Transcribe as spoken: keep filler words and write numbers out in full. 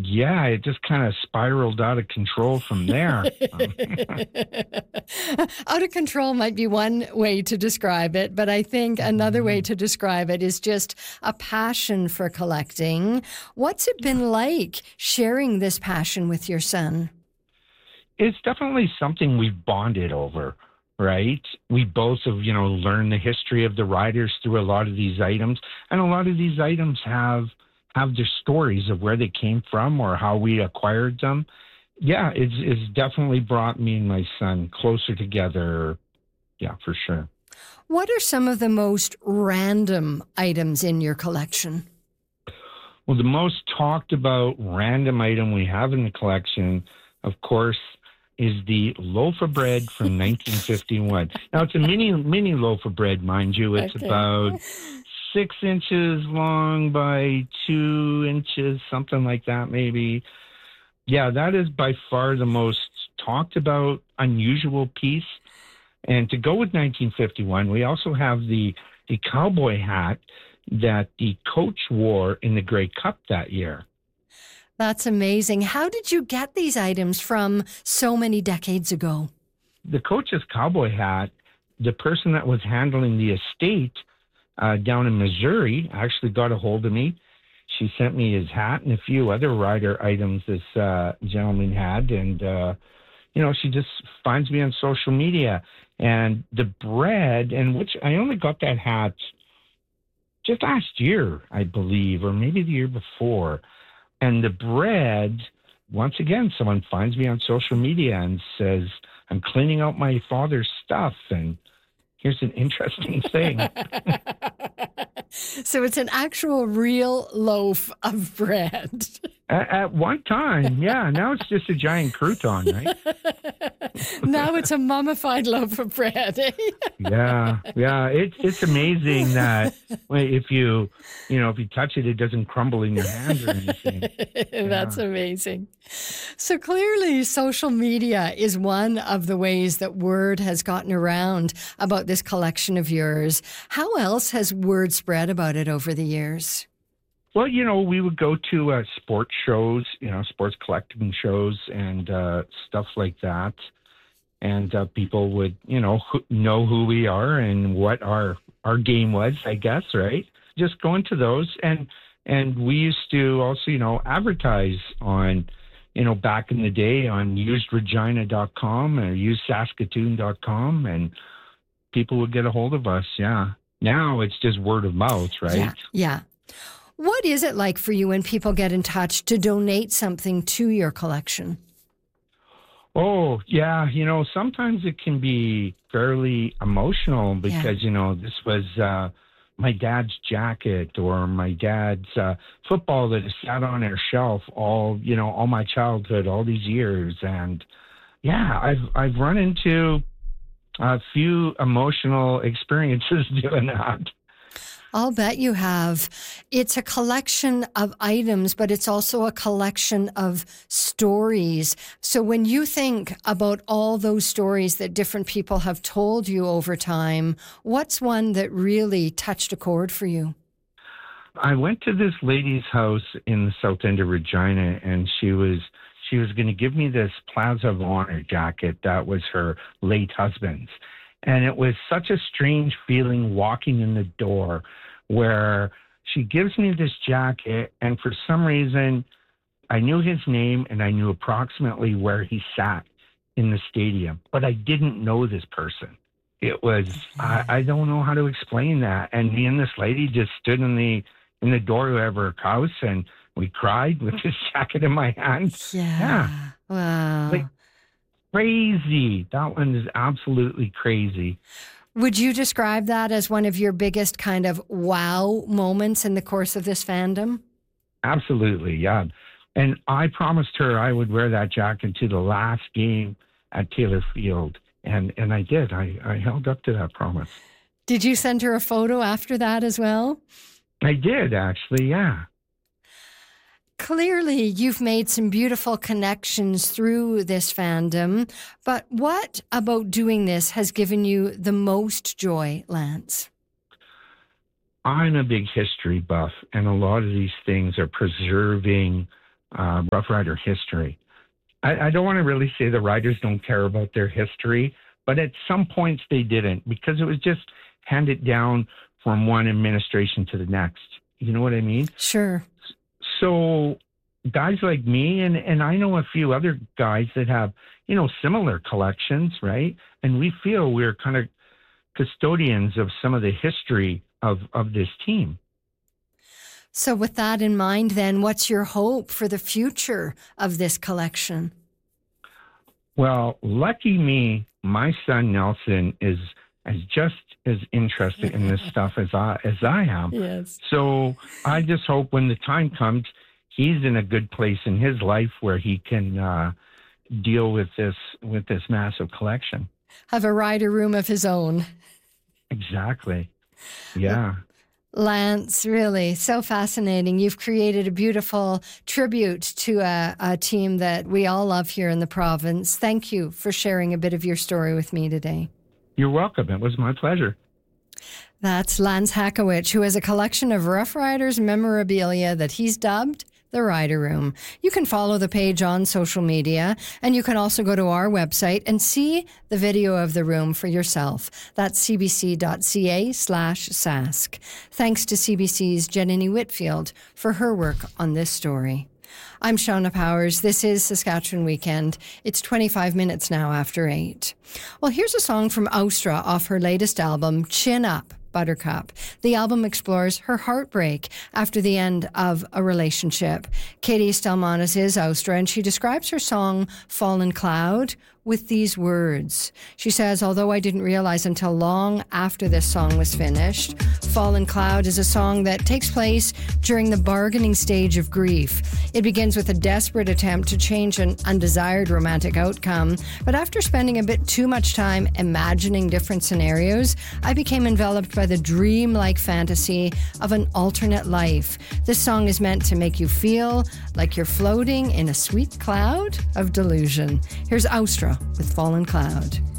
yeah, it just kind of spiraled out of control from there. Um, Out of control might be one way to describe it, but I think another way to describe it is just a passion for collecting. What's it been like sharing this passion with your son? it's definitely something we've bonded over, right? We both have, you know, learned the history of the riders through a lot of these items, and a lot of these items have have their stories of where they came from or how we acquired them. Yeah, it's it's definitely brought me and my son closer together. Yeah, for sure. What are some of the most random items in your collection? Well, the most talked about random item we have in the collection, of course, is the loaf of bread from nineteen fifty-one. Now, it's a mini mini loaf of bread, mind you. It's Okay. about six inches long by two inches, something like that, maybe. Yeah, that is by far the most talked about unusual piece. And to go with nineteen fifty-one, we also have the the cowboy hat that the coach wore in the Grey Cup that year. That's amazing. How did you get these items from so many decades ago? The coach's cowboy hat, the person that was handling the estate uh, down in Missouri actually got a hold of me. She sent me his hat and a few other rider items this uh, gentleman had. And, uh, you know, she just finds me on social media. And the bread, and which I only got that hat just last year, I believe, or maybe the year before. And the bread, once again, someone finds me on social media and says, I'm cleaning out my father's stuff. And here's an interesting thing. So it's an actual real loaf of bread. At, at one time, yeah. Now it's just a giant crouton, right? Now it's a mummified loaf of bread. Eh? Yeah, yeah. It's it's amazing that wait, if you you know if you touch it, it doesn't crumble in your hands or anything. That's Yeah. amazing. So clearly, social media is one of the ways that word has gotten around about this collection of yours. How else has word spread about it over the years? Well, you know, we would go to uh, sports shows, you know, sports collecting shows and uh, stuff like that. And uh, people would, you know, who, know who we are and what our our game was, I guess, right? Just going to those. And and we used to also, you know, advertise on, you know, back in the day on used regina dot com or used saskatoon dot com, and people would get a hold of us, yeah. Now it's just word of mouth, right? Yeah, yeah. What is it like for you when people get in touch to donate something to your collection? Oh, yeah. You know, sometimes it can be fairly emotional because, Yeah. you know, this was uh, my dad's jacket or my dad's uh, football that has sat on our shelf all, you know, all my childhood, all these years. And yeah, I've, I've run into a few emotional experiences doing that. I'll bet you have. It's a collection of items, but it's also a collection of stories. So when you think about all those stories that different people have told you over time, what's one that really touched a chord for you? I went to this lady's house in the south end of Regina, and she was she was going to give me this Plaza of Honor jacket that was her late husband's. And it was such a strange feeling walking in the door where she gives me this jacket, and for some reason, I knew his name and I knew approximately where he sat in the stadium, but I didn't know this person. It was, I, I don't know how to explain that. And me and this lady just stood in the in the doorway of her house, and we cried with this jacket in my hand. Yeah. Yeah. Wow. Like, crazy. That one is absolutely crazy. Would you describe that as one of your biggest kind of wow moments in the course of this fandom? Absolutely, yeah. And I promised her I would wear that jacket to the last game at Taylor Field. And and I did. I, I held up to that promise. Did you send her a photo after that as well? I did, actually, yeah. Clearly, you've made some beautiful connections through this fandom, but what about doing this has given you the most joy, Lance? I'm a big history buff, and a lot of these things are preserving uh, Rough Rider history. I, I don't want to really say the riders don't care about their history, but at some points they didn't, because it was just handed down from one administration to the next. You know what I mean? Sure. So guys like me, and, and I know a few other guys that have, you know, similar collections, right? And we feel we're kind of custodians of some of the history of, of this team. So with that in mind, then, what's your hope for the future of this collection? Well, lucky me, my son Nelson is as just as interested in this stuff as I as I am. Yes. So I just hope when the time comes, he's in a good place in his life where he can uh, deal with this with this massive collection. Have a rider room of his own. Exactly. Yeah. Lance, really so fascinating. You've created a beautiful tribute to a, a team that we all love here in the province. Thank you for sharing a bit of your story with me today. You're welcome. It was my pleasure. That's Lance Hakowich, who has a collection of Rough Riders memorabilia that he's dubbed The Rider Room. You can follow the page on social media, and you can also go to our website and see the video of the room for yourself. That's cbc.ca slash sask. Thanks to C B C's Jenny Whitfield for her work on this story. I'm Shauna Powers. This is Saskatchewan Weekend. It's twenty-five minutes now after eight. Well, here's a song from Austra off her latest album, Chin Up, Buttercup. The album explores her heartbreak after the end of a relationship. Katie Stelmanis is Austra, and she describes her song, Fallen Cloud, with these words. She says, although I didn't realize until long after this song was finished, Fallen Cloud is a song that takes place during the bargaining stage of grief. It begins with a desperate attempt to change an undesired romantic outcome, but after spending a bit too much time imagining different scenarios, I became enveloped by the dream-like fantasy of an alternate life. This song is meant to make you feel like you're floating in a sweet cloud of delusion. Here's Austra with Fallen Cloud.